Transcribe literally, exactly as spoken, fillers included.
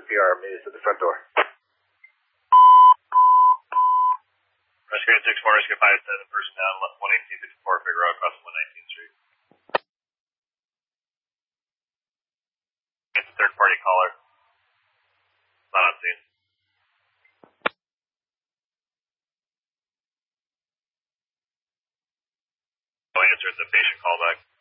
P R, meet us at the front door. Rescue eight six four, Rescue five seven, person down, left one eighteen fifty-four, Big Road, across one nineteenth Street. It's a third party caller. Not on scene. No answer at the patient callback.